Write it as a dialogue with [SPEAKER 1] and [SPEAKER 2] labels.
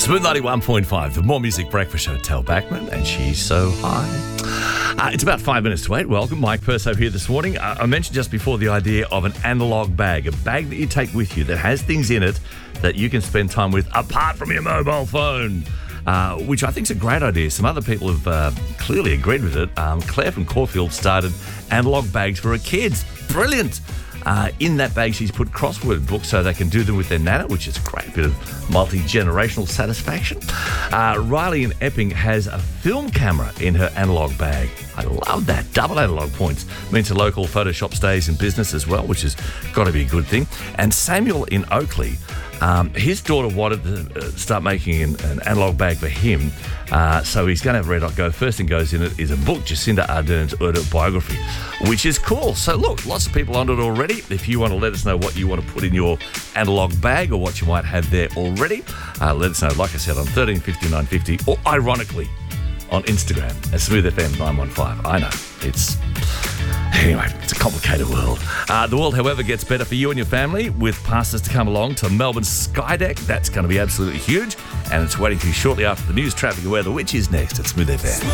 [SPEAKER 1] Smooth 91.5, the More Music Breakfast Show. Tel Backman, and she's so high. It's about 5 minutes to 8. Welcome, Mike Perso here this morning. I mentioned just before the idea of an analogue bag, a bag that you take with you that has things in it that you can spend time with apart from your mobile phone, which I think is a great idea. Some other people have clearly agreed with it. Claire from Caulfield started analogue bags for her kids. Brilliant. In that bag, she's put crossword books so they can do them with their nana, which is a great bit of multi-generational satisfaction. Riley in Epping has a film camera in her analogue bag. I love that. Double analogue points. Means a local Photoshop stays in business as well, which has got to be a good thing. And Samuel in Oakley, his daughter wanted to start making an analogue bag for him. So he's going to have Red Hot Go. First thing goes in it is a book, Jacinda Ardern's autobiography, which is cool. So look, lots of people on it already. If you want to let us know what you want to put in your analogue bag or what you might have there already, let us know, like I said, on 1350 950 or ironically on Instagram at SmoothFM915. I know, Anyway, it's a complicated world. The world, however, gets better for you and your family with passes to come along to Melbourne's Skydeck. That's going to be absolutely huge, and it's waiting for you shortly after the news, traffic and weather, which is next at Smooth FM.